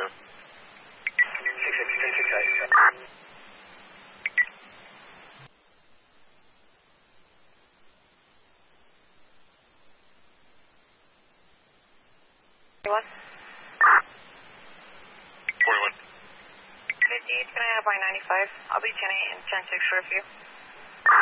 sir. 66, 1068. What? 41. 58, can I have by 95? I'll be 10-8 and 10-6 for a few.